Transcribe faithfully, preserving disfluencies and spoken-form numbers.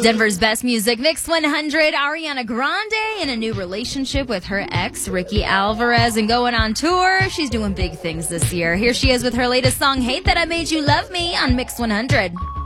Denver's best music, Mix one hundred, Ariana Grande in a new relationship with her ex, Ricky Alvarez, and going on tour. She's doing big things this year. Here she is with her latest song, Hate That I Made You Love Me, on Mix one hundred.